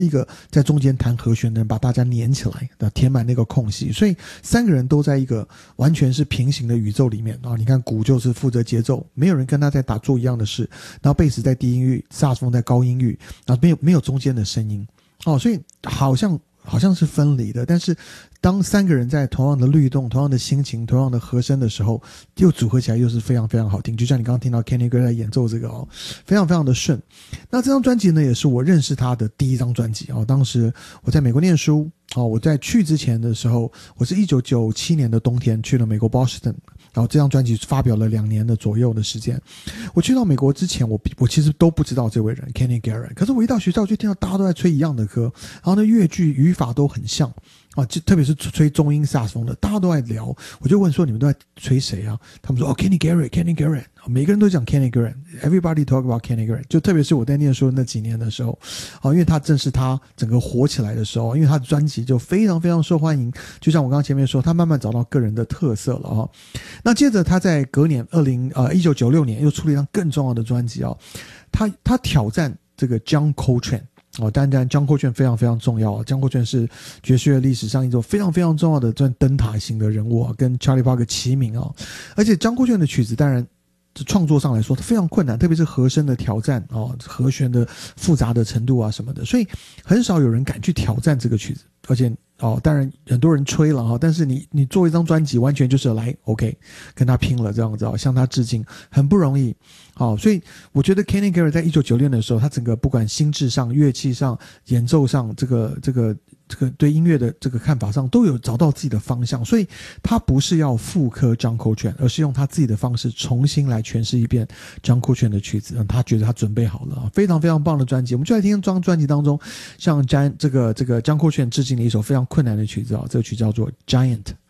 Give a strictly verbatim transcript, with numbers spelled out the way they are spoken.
一个在中间弹和弦的人把大家粘起来，填满那个空隙，所以三个人都在一个完全是平行的宇宙里面啊！你看鼓就是负责节奏，没有人跟他在打做一样的事，然后贝斯在低音域，萨克斯风在高音域，然后没有没有中间的声音哦，所以好像好像是分离的，但是当三个人在同样的律动、同样的心情、同样的和声的时候，又组合起来又是非常非常好听。就像你刚刚听到 Kenny Gray 在演奏这个哦，非常非常的顺。那这张专辑呢，也是我认识他的第一张专辑哦。当时我在美国念书哦，我在去之前的时候，我是一九九七年的冬天去了美国 Boston。然后这张专辑发表了两年的左右的时间。我去到美国之前，我我其实都不知道这位人 Kenny Garrett， 可是我一到学校就听到大家都在吹一样的歌，然后呢乐句语法都很像啊，就特别是吹中音萨克斯风的，大家都在聊。我就问说你们都在吹谁啊？他们说哦 Kenny Garrett Kenny Garrett， 每个人都讲 Kenny Garrett， Everybody talk about Kenny Garrett。 就特别是我在念书那几年的时候啊，因为他正是他整个火起来的时候，因为他的专辑就非常非常受欢迎，就像我刚刚前面说，他慢慢找到个人的特色了啊。那接着他在隔年二零呃一九九六年又出了一张更重要的专辑啊，他他挑战这个 John Coltrane。哦，当然 John Coltrane 非常非常重要啊 ，John Coltrane 是爵士乐历史上一种非常非常重要的这灯塔型的人物啊，跟 Charlie Parker 齐名啊。而且 John Coltrane 的曲子当然创作上来说它非常困难，特别是和声的挑战哦，和弦的复杂的程度啊什么的，所以很少有人敢去挑战这个曲子。而且哦，当然很多人吹了哈，但是你你做一张专辑，完全就是来 OK 跟他拼了这样子啊，向他致敬，很不容易。好，所以我觉得 Kenny Garrett 在一九九六年的时候，他整个不管心智上、乐器上、演奏上，这个这个这个对音乐的这个看法上，都有找到自己的方向。所以他不是要复刻 John Coltrane， 而是用他自己的方式重新来诠释一遍 John Coltrane 的曲子。嗯，他觉得他准备好了啊，非常非常棒的专辑。我们就来听这张专辑当中，向 John 这个这个 John Coltrane 致敬的一首非常困难的曲子啊，这个曲叫做 Giant。